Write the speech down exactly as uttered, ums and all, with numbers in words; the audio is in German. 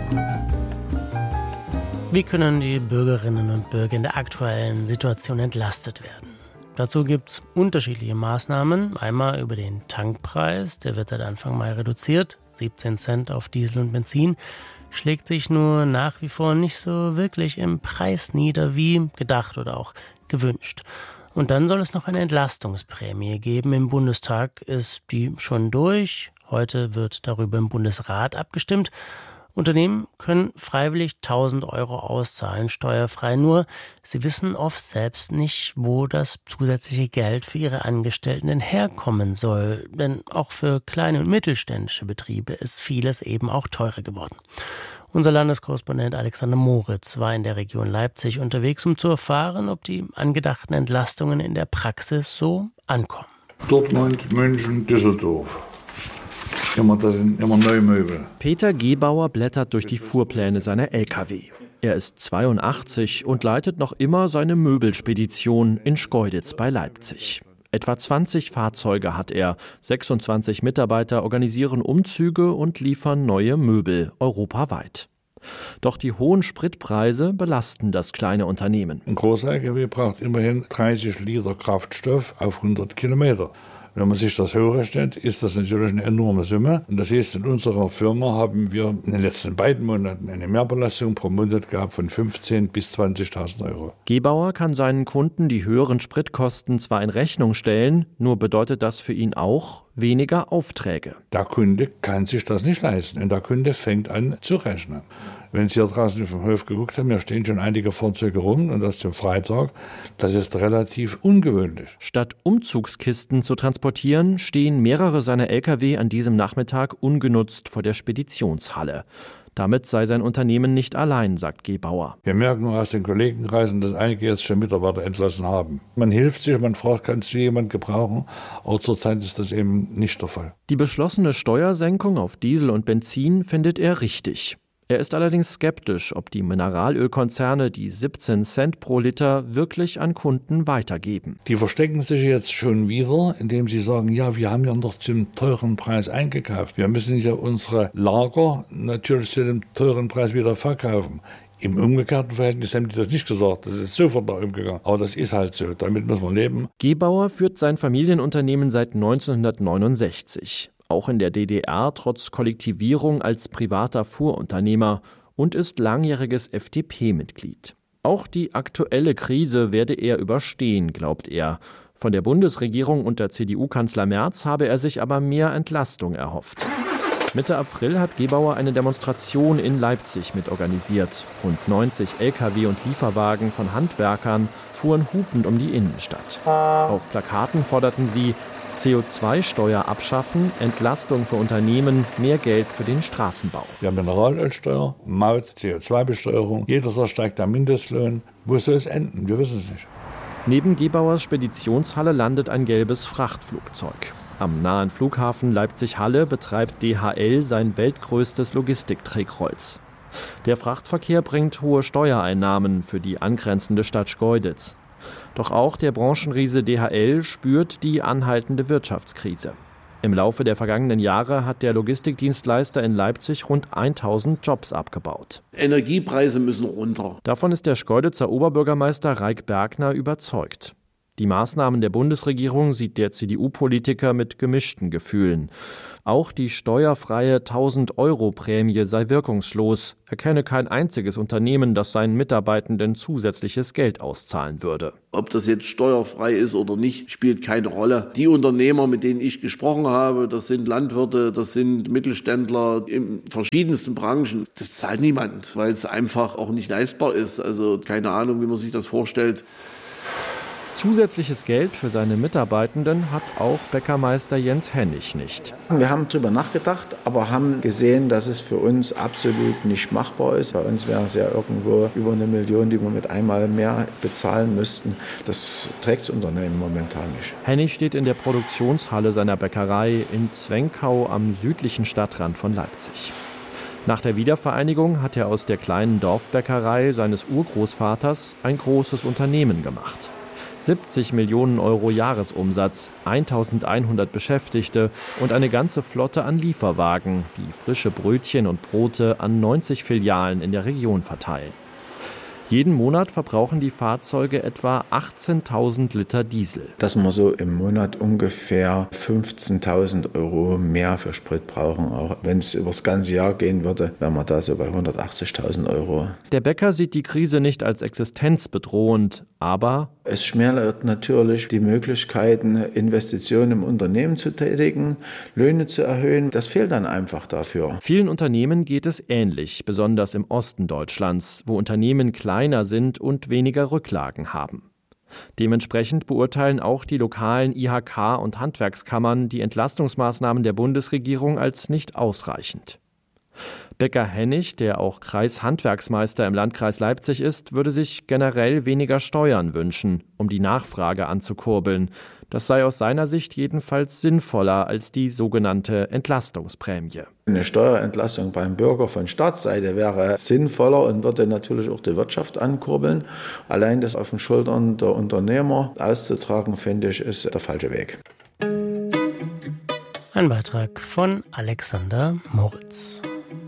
Wie können die Bürgerinnen und Bürger in der aktuellen Situation entlastet werden? Dazu gibt es unterschiedliche Maßnahmen. Einmal über den Tankpreis, der wird seit Anfang Mai reduziert. siebzehn Cent auf Diesel und Benzin. Schlägt sich nur nach wie vor nicht so wirklich im Preis nieder, wie gedacht oder auch gewünscht. Und dann soll es noch eine Entlastungsprämie geben. Im Bundestag ist die schon durch. Heute wird darüber im Bundesrat abgestimmt. Unternehmen können freiwillig tausend Euro auszahlen, steuerfrei. Nur, sie wissen oft selbst nicht, wo das zusätzliche Geld für ihre Angestellten denn herkommen soll. Denn auch für kleine und mittelständische Betriebe ist vieles eben auch teurer geworden. Unser Landeskorrespondent Alexander Moritz war in der Region Leipzig unterwegs, um zu erfahren, ob die angedachten Entlastungen in der Praxis so ankommen. Dortmund, München, Düsseldorf. Immer, das sind immer neue Möbel. Peter Gebauer blättert durch die Fuhrpläne seiner L K W. Er ist zweiundachtzig und leitet noch immer seine Möbelspedition in Schkeuditz bei Leipzig. Etwa zwanzig Fahrzeuge hat er. sechsundzwanzig Mitarbeiter organisieren Umzüge und liefern neue Möbel europaweit. Doch die hohen Spritpreise belasten das kleine Unternehmen. Ein großer L K W braucht immerhin dreißig Liter Kraftstoff auf hundert Kilometer. Wenn man sich das hochrechnet, ist das natürlich eine enorme Summe. Und das heißt, in unserer Firma haben wir in den letzten beiden Monaten eine Mehrbelastung pro Monat gehabt von fünfzehntausend bis zwanzigtausend Euro. Gebauer kann seinen Kunden die höheren Spritkosten zwar in Rechnung stellen, nur bedeutet das für ihn auch weniger Aufträge. Der Kunde kann sich das nicht leisten und der Kunde fängt an zu rechnen. Wenn Sie hier draußen vom Hof geguckt haben, hier stehen schon einige Fahrzeuge rum und das zum Freitag. Das ist relativ ungewöhnlich. Statt Umzugskisten zu transportieren, stehen mehrere seiner L K W an diesem Nachmittag ungenutzt vor der Speditionshalle. Damit sei sein Unternehmen nicht allein, sagt Gebauer. Wir merken nur aus den Kollegenkreisen, dass einige jetzt schon Mitarbeiter entlassen haben. Man hilft sich, man fragt, kannst du jemanden gebrauchen? Aber zurzeit ist das eben nicht der Fall. Die beschlossene Steuersenkung auf Diesel und Benzin findet er richtig. Er ist allerdings skeptisch, ob die Mineralölkonzerne die siebzehn Cent pro Liter wirklich an Kunden weitergeben. Die verstecken sich jetzt schon wieder, indem sie sagen, ja, wir haben ja noch zum teuren Preis eingekauft. Wir müssen ja unsere Lager natürlich zu dem teuren Preis wieder verkaufen. Im umgekehrten Verhältnis haben die das nicht gesagt. Das ist sofort da umgegangen. Aber das ist halt so. Damit muss man leben. Gebauer führt sein Familienunternehmen seit neunzehnhundertneunundsechzig. Auch in der D D R trotz Kollektivierung als privater Fuhrunternehmer und ist langjähriges F D P-Mitglied. Auch die aktuelle Krise werde er überstehen, glaubt er. Von der Bundesregierung unter C D U-Kanzler Merz habe er sich aber mehr Entlastung erhofft. Mitte April hat Gebauer eine Demonstration in Leipzig mitorganisiert. Rund neunzig L K W und Lieferwagen von Handwerkern fuhren hupend um die Innenstadt. Auf Plakaten forderten sie C O zwei Steuer abschaffen, Entlastung für Unternehmen, mehr Geld für den Straßenbau. Wir haben Mineralölsteuer, Maut, C O zwei Besteuerung. Jeder sagt, steigt der Mindestlohn. Wo soll es enden? Wir wissen es nicht. Neben Gebauers Speditionshalle landet ein gelbes Frachtflugzeug. Am nahen Flughafen Leipzig-Halle betreibt D H L sein weltgrößtes Logistikdrehkreuz. Der Frachtverkehr bringt hohe Steuereinnahmen für die angrenzende Stadt Schkeuditz. Doch auch der Branchenriese D H L spürt die anhaltende Wirtschaftskrise. Im Laufe der vergangenen Jahre hat der Logistikdienstleister in Leipzig rund tausend Jobs abgebaut. Energiepreise müssen runter. Davon ist der Schkeuditzer Oberbürgermeister Raik Bergner überzeugt. Die Maßnahmen der Bundesregierung sieht der C D U-Politiker mit gemischten Gefühlen. Auch die steuerfreie tausend Euro Prämie sei wirkungslos. Er kenne kein einziges Unternehmen, das seinen Mitarbeitenden zusätzliches Geld auszahlen würde. Ob das jetzt steuerfrei ist oder nicht, spielt keine Rolle. Die Unternehmer, mit denen ich gesprochen habe, das sind Landwirte, das sind Mittelständler in verschiedensten Branchen. Das zahlt niemand, weil es einfach auch nicht leistbar ist. Also keine Ahnung, wie man sich das vorstellt. Zusätzliches Geld für seine Mitarbeitenden hat auch Bäckermeister Jens Hennig nicht. Wir haben darüber nachgedacht, aber haben gesehen, dass es für uns absolut nicht machbar ist. Bei uns wäre es ja irgendwo über eine Million, die wir mit einmal mehr bezahlen müssten. Das trägt das Unternehmen momentan nicht. Hennig steht in der Produktionshalle seiner Bäckerei in Zwenkau am südlichen Stadtrand von Leipzig. Nach der Wiedervereinigung hat er aus der kleinen Dorfbäckerei seines Urgroßvaters ein großes Unternehmen gemacht. siebzig Millionen Euro Jahresumsatz, eintausendeinhundert Beschäftigte und eine ganze Flotte an Lieferwagen, die frische Brötchen und Brote an neunzig Filialen in der Region verteilen. Jeden Monat verbrauchen die Fahrzeuge etwa achtzehntausend Liter Diesel. Dass wir so im Monat ungefähr fünfzehntausend Euro mehr für Sprit brauchen. Auch wenn es über das ganze Jahr gehen würde, wären wir da so bei hundertachtzigtausend Euro. Der Bäcker sieht die Krise nicht als existenzbedrohend, aber es schmälert natürlich die Möglichkeiten, Investitionen im Unternehmen zu tätigen, Löhne zu erhöhen. Das fehlt dann einfach dafür. Vielen Unternehmen geht es ähnlich, besonders im Osten Deutschlands, wo Unternehmen kleiner sind und weniger Rücklagen haben. Dementsprechend beurteilen auch die lokalen I H K und Handwerkskammern die Entlastungsmaßnahmen der Bundesregierung als nicht ausreichend. Bäcker Hennig, der auch Kreishandwerksmeister im Landkreis Leipzig ist, würde sich generell weniger Steuern wünschen, um die Nachfrage anzukurbeln. Das sei aus seiner Sicht jedenfalls sinnvoller als die sogenannte Entlastungsprämie. Eine Steuerentlastung beim Bürger von Staatsseite wäre sinnvoller und würde natürlich auch die Wirtschaft ankurbeln. Allein das auf den Schultern der Unternehmer auszutragen, finde ich, ist der falsche Weg. Ein Beitrag von Alexander Moritz.